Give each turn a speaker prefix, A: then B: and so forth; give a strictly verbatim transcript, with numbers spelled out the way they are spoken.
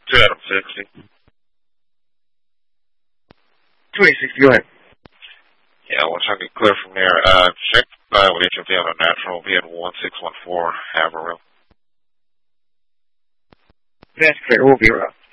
A: two Adam sixty.
B: two eight sixty, go ahead.
A: Yeah, once I get clear from there, uh, check uh, with H F D on a natural, V N one six one four, Haverhill.
B: That's clear, we'll be around.